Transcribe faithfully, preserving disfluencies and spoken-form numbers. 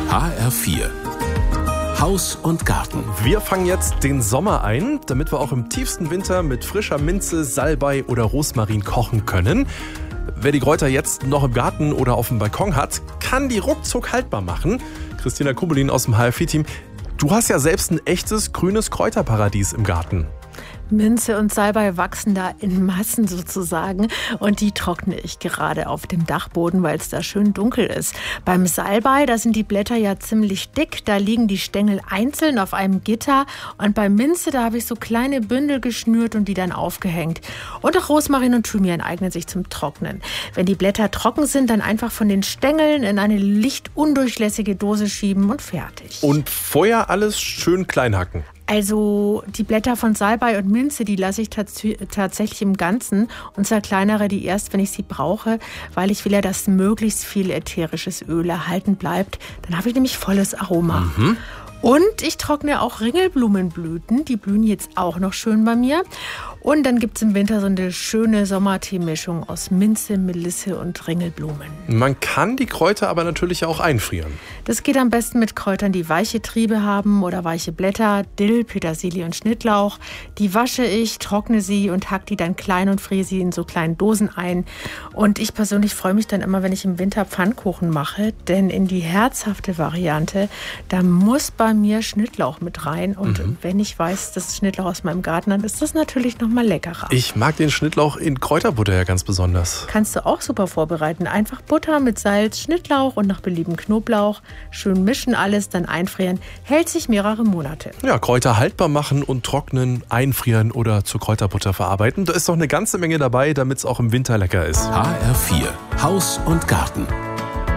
H R vier Haus und Garten. Wir fangen jetzt den Sommer ein, damit wir auch im tiefsten Winter mit frischer Minze, Salbei oder Rosmarin kochen können. Wer die Kräuter jetzt noch im Garten oder auf dem Balkon hat, kann die ruckzuck haltbar machen. Christina Kubelin aus dem H R vier Team. Du hast ja selbst ein echtes grünes Kräuterparadies im Garten. Minze und Salbei wachsen da in Massen sozusagen und die trockne ich gerade auf dem Dachboden, weil es da schön dunkel ist. Beim Salbei, da sind die Blätter ja ziemlich dick, da liegen die Stängel einzeln auf einem Gitter und bei Minze, da habe ich so kleine Bündel geschnürt und die dann aufgehängt. Und auch Rosmarin und Thymian eignen sich zum Trocknen. Wenn die Blätter trocken sind, dann einfach von den Stängeln in eine lichtundurchlässige Dose schieben und fertig. Und vorher alles schön klein hacken. Also die Blätter von Salbei und Minze, die lasse ich tats- tatsächlich im Ganzen und zerkleinere die erst, wenn ich sie brauche, weil ich will ja, dass möglichst viel ätherisches Öl erhalten bleibt. Dann habe ich nämlich volles Aroma. Mhm. Und ich trockne auch Ringelblumenblüten, die blühen jetzt auch noch schön bei mir. Und dann gibt es im Winter so eine schöne Sommertee-Mischung aus Minze, Melisse und Ringelblumen. Man kann die Kräuter aber natürlich auch einfrieren. Das geht am besten mit Kräutern, die weiche Triebe haben oder weiche Blätter, Dill, Petersilie und Schnittlauch. Die wasche ich, trockne sie und hack die dann klein und friere sie in so kleinen Dosen ein. Und ich persönlich freue mich dann immer, wenn ich im Winter Pfannkuchen mache, denn in die herzhafte Variante, da muss bei mir Schnittlauch mit rein. Und mhm. wenn ich weiß, das ist Schnittlauch aus meinem Garten, dann ist das natürlich noch mal leckerer. Ich mag den Schnittlauch in Kräuterbutter ja ganz besonders. Kannst du auch super vorbereiten. Einfach Butter mit Salz, Schnittlauch und nach Belieben Knoblauch. Schön mischen alles, dann einfrieren. Hält sich mehrere Monate. Ja, Kräuter haltbar machen und trocknen, einfrieren oder zur Kräuterbutter verarbeiten. Da ist doch eine ganze Menge dabei, damit es auch im Winter lecker ist. H R vier Haus und Garten.